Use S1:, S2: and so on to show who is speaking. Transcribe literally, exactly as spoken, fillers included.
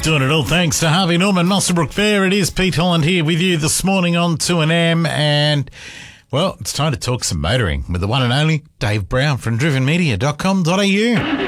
S1: Doing it all thanks to Harvey Norman, Muswellbrook Fair. It is Pete Holland here with you this morning on two N M, and, well, it's time to talk some motoring with the one and only Dave Brown from driven media dot com dot a u.